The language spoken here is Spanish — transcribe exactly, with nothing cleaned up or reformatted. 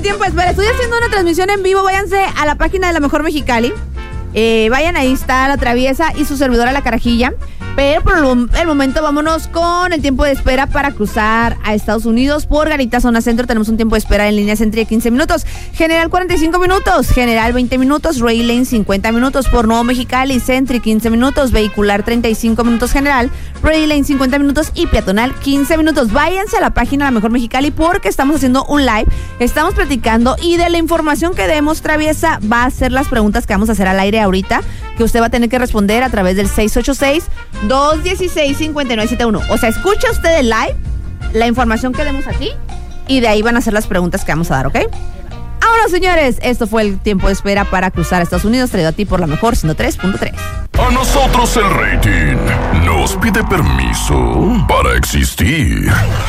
el tiempo de espera. Estoy haciendo una transmisión en vivo. Váyanse a la página de La Mejor Mexicali. Eh, vayan, ahí está La Traviesa y su servidora La Carajilla. Pero por el momento vámonos con el tiempo de espera para cruzar a Estados Unidos. Por Garita Zona Centro tenemos un tiempo de espera en línea Sentry de quince minutos. General cuarenta y cinco minutos. General veinte minutos. Rail Lane cincuenta minutos. Por Nuevo Mexicali Sentry quince minutos. Vehicular treinta y cinco minutos General. Rail Lane cincuenta minutos y Peatonal quince minutos. Váyanse a la página de La Mejor Mexicali porque estamos haciendo un live. Estamos platicando y de la información que demos, Traviesa va a hacer las preguntas que vamos a hacer al aire ahorita, que usted va a tener que responder a través del seis ocho seis, dos uno seis, cinco nueve siete uno. O sea, escucha usted el live, la información que demos aquí, y de ahí van a ser las preguntas que vamos a dar, ¿ok? Ahora, señores, esto fue el tiempo de espera para cruzar a Estados Unidos, traído a ti por La Mejor ciento tres punto tres. A nosotros el rating nos pide permiso para existir.